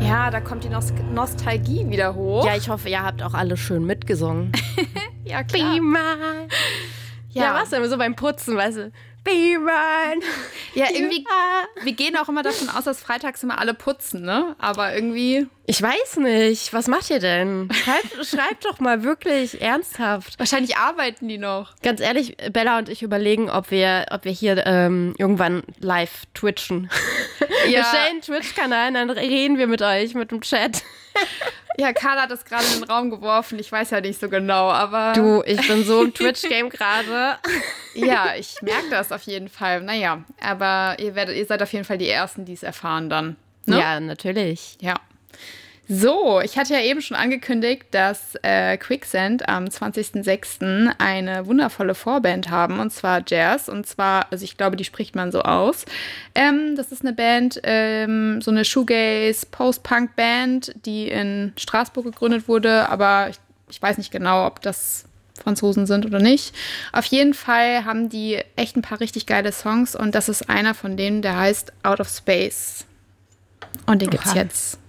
Ja, da kommt die Nostalgie wieder hoch. Ja, ich hoffe, ihr habt auch alle schön mitgesungen. Ja, klar. Be mine. Ja, was denn so beim Putzen, weißt du? Be mine. Ja, irgendwie, wir gehen auch immer davon aus, dass freitags immer alle putzen, ne? Aber irgendwie... Ich weiß nicht. Was macht ihr denn? Schreibt doch mal wirklich ernsthaft. Wahrscheinlich arbeiten die noch. Ganz ehrlich, Bella und ich überlegen, ob wir hier irgendwann live twitchen. Ja. Wir stellen einen Twitch-Kanal, dann reden wir mit euch, mit dem Chat. Ja, Carla hat das gerade in den Raum geworfen. Ich weiß ja nicht so genau, aber... Du, ich bin so im Twitch-Game gerade. Ja, ich merke das auf jeden Fall. Naja, aber ihr seid auf jeden Fall die Ersten, die es erfahren dann. Ne? Ja, natürlich. Ja. So, ich hatte ja eben schon angekündigt, dass Quicksand am 20.06. eine wundervolle Vorband haben, und zwar Jazz. Und zwar, also ich glaube, die spricht man so aus. Das ist eine Band, so eine Shoegaze-Post-Punk-Band, die in Straßburg gegründet wurde, aber ich weiß nicht genau, ob das Franzosen sind oder nicht. Auf jeden Fall haben die echt ein paar richtig geile Songs, und das ist einer von denen, der heißt Out of Space. Und den gibt's jetzt.